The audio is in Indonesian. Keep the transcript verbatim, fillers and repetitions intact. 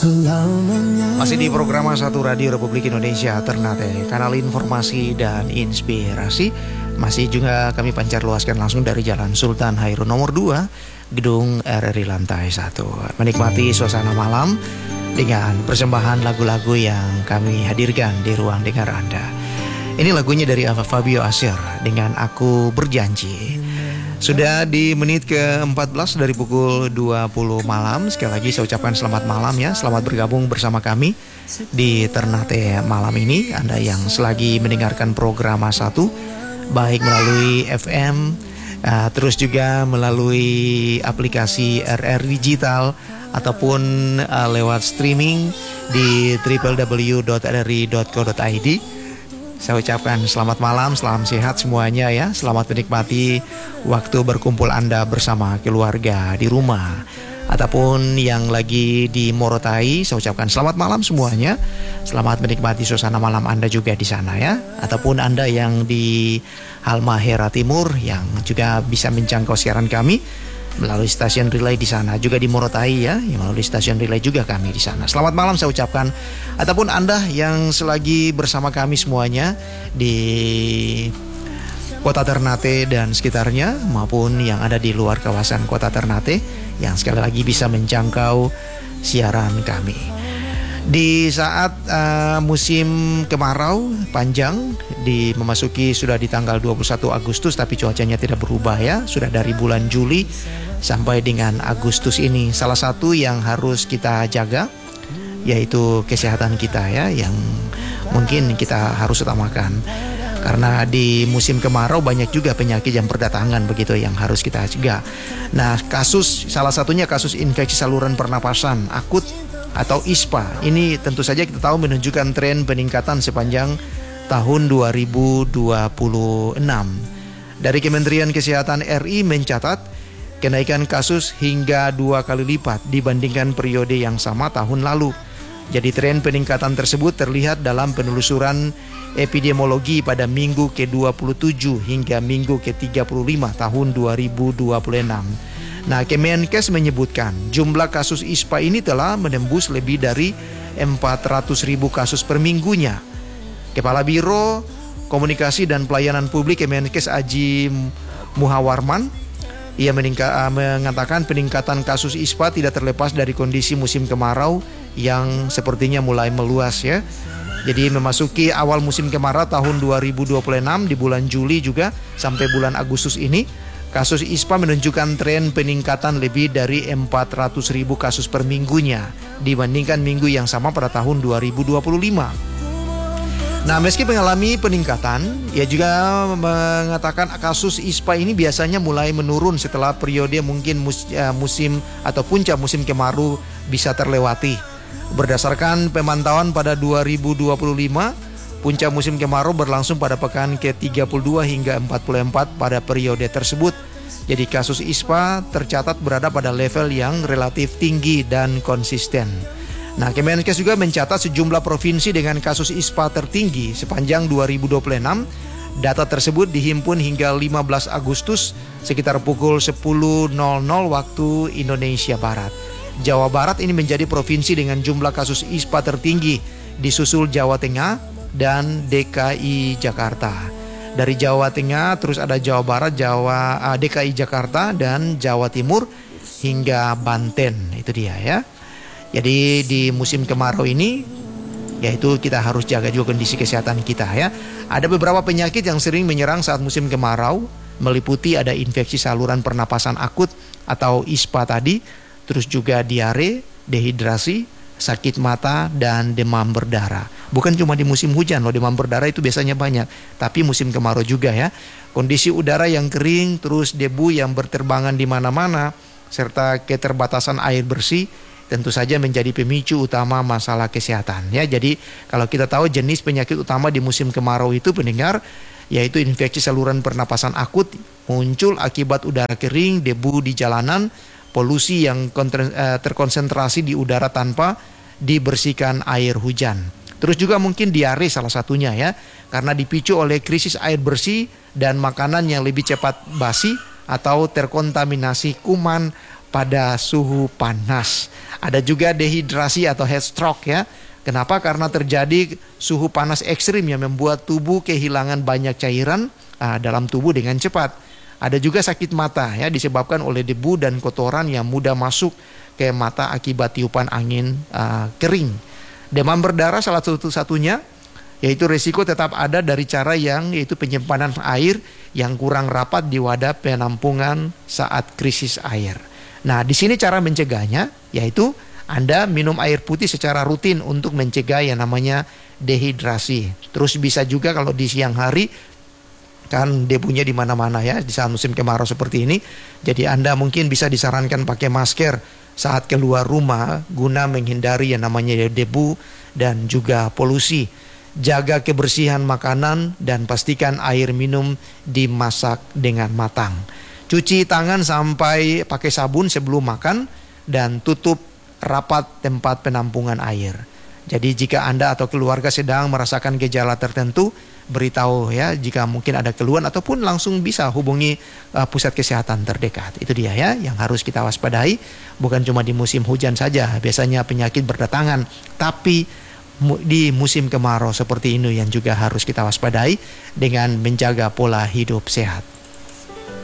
Masih di program satu Radio Republik Indonesia Ternate, kanal informasi dan inspirasi. Masih juga kami pancar luaskan langsung dari Jalan Sultan Hairun nomor dua, Gedung R R I lantai satu. Menikmati suasana malam dengan persembahan lagu-lagu yang kami hadirkan di ruang dengar Anda. Ini lagunya dari Fabio Asher dengan Aku Berjanji. Sudah di menit ke empat belas dari pukul dua puluh malam. Sekali lagi saya ucapkan selamat malam ya. Selamat bergabung bersama kami di Ternate malam ini. Anda yang selagi mendengarkan program satu, baik melalui F M, uh, terus juga melalui aplikasi R R Digital, ataupun uh, lewat streaming di w w w dot r r i dot co dot i d. Saya ucapkan selamat malam, salam sehat semuanya ya. Selamat menikmati waktu berkumpul Anda bersama keluarga di rumah, ataupun yang lagi di Morotai. Saya ucapkan selamat malam semuanya. Selamat menikmati suasana malam Anda juga di sana ya. Ataupun Anda yang di Halmahera Timur yang juga bisa menjangkau siaran kami melalui stasiun relay di sana, juga di Morotai ya, yang melalui stasiun relay juga kami di sana. Selamat malam saya ucapkan. Ataupun Anda yang selagi bersama kami semuanya di Kota Ternate dan sekitarnya, maupun yang ada di luar kawasan Kota Ternate yang sekali lagi bisa menjangkau siaran kami. Di saat uh, musim kemarau panjang, di memasuki sudah di tanggal dua puluh satu Agustus, tapi cuacanya tidak berubah ya. Sudah dari bulan Juli sampai dengan Agustus ini. Salah satu yang harus kita jaga yaitu kesehatan kita ya, yang mungkin kita harus utamakan. Karena di musim kemarau banyak juga penyakit yang berdatangan begitu yang harus kita cegah. Nah, kasus salah satunya kasus infeksi saluran pernapasan akut atau I S P A. Ini tentu saja kita tahu menunjukkan tren peningkatan sepanjang tahun dua ribu dua puluh enam. Dari Kementerian Kesehatan R I mencatat kenaikan kasus hingga dua kali lipat dibandingkan periode yang sama tahun lalu. Jadi tren peningkatan tersebut terlihat dalam penelusuran epidemiologi pada minggu ke dua puluh tujuh hingga minggu ke tiga puluh lima tahun dua ribu dua puluh enam. Nah, Kemenkes menyebutkan jumlah kasus I S P A ini telah menembus lebih dari empat ratus ribu kasus per minggunya. Kepala Biro Komunikasi dan Pelayanan Publik Kemenkes Aji Muhawarman, ia meningka, mengatakan peningkatan kasus I S P A tidak terlepas dari kondisi musim kemarau yang sepertinya mulai meluas ya. Jadi memasuki awal musim kemarau tahun dua ribu dua puluh enam di bulan Juli juga sampai bulan Agustus ini, kasus I S P A menunjukkan tren peningkatan lebih dari empat ratus ribu kasus per minggunya dibandingkan minggu yang sama pada tahun dua ribu dua puluh lima. Nah, meski mengalami peningkatan, ia juga mengatakan kasus I S P A ini biasanya mulai menurun setelah periode mungkin mus, uh, musim atau puncak musim kemarau bisa terlewati. Berdasarkan pemantauan pada dua ribu dua puluh lima, puncak musim kemarau berlangsung pada pekan ke tiga puluh dua hingga empat puluh empat pada periode tersebut. Jadi kasus I S P A tercatat berada pada level yang relatif tinggi dan konsisten. Nah, Kemenkes juga mencatat sejumlah provinsi dengan kasus I S P A tertinggi sepanjang dua ribu dua puluh enam. Data tersebut dihimpun hingga lima belas Agustus sekitar pukul sepuluh waktu Indonesia Barat. Jawa Barat ini menjadi provinsi dengan jumlah kasus I S P A tertinggi, disusul Jawa Tengah dan D K I Jakarta. Dari Jawa Tengah terus ada Jawa Barat, Jawa uh, D K I Jakarta dan Jawa Timur hingga Banten. Itu dia ya. Jadi di musim kemarau ini yaitu kita harus jaga juga kondisi kesehatan kita ya. Ada beberapa penyakit yang sering menyerang saat musim kemarau, meliputi ada infeksi saluran pernapasan akut atau I S P A tadi, terus juga diare, dehidrasi, sakit mata, dan demam berdarah. Bukan cuma di musim hujan loh, demam berdarah itu biasanya banyak, tapi musim kemarau juga ya. Kondisi udara yang kering, terus debu yang berterbangan di mana-mana, serta keterbatasan air bersih tentu saja menjadi pemicu utama masalah kesehatan ya. Jadi kalau kita tahu jenis penyakit utama di musim kemarau itu pendengar, yaitu infeksi saluran pernapasan akut muncul akibat udara kering, debu di jalanan, polusi yang terkonsentrasi di udara tanpa dibersihkan air hujan. Terus juga mungkin diare salah satunya ya, karena dipicu oleh krisis air bersih dan makanan yang lebih cepat basi atau terkontaminasi kuman, pada suhu panas. Ada juga dehidrasi atau heat stroke ya. Kenapa? Karena terjadi suhu panas ekstrim yang membuat tubuh kehilangan banyak cairan uh, dalam tubuh dengan cepat. Ada juga sakit mata ya, disebabkan oleh debu dan kotoran yang mudah masuk ke mata akibat tiupan angin uh, kering. Demam berdarah salah satu-satunya, yaitu risiko tetap ada dari cara yang yaitu penyimpanan air yang kurang rapat di wadah penampungan saat krisis air. Nah, di sini cara mencegahnya yaitu Anda minum air putih secara rutin untuk mencegah yang namanya dehidrasi. Terus bisa juga kalau di siang hari, kan debunya di mana-mana ya di saat musim kemarau seperti ini. Jadi Anda mungkin bisa disarankan pakai masker saat keluar rumah guna menghindari yang namanya debu dan juga polusi. Jaga kebersihan makanan dan pastikan air minum dimasak dengan matang. Cuci tangan sampai pakai sabun sebelum makan dan tutup rapat tempat penampungan air. Jadi jika Anda atau keluarga sedang merasakan gejala tertentu, beritahu ya jika mungkin ada keluhan ataupun langsung bisa hubungi uh, pusat kesehatan terdekat. Itu dia ya yang harus kita waspadai, bukan cuma di musim hujan saja. Biasanya penyakit berdatangan, tapi di musim kemarau seperti ini yang juga harus kita waspadai dengan menjaga pola hidup sehat.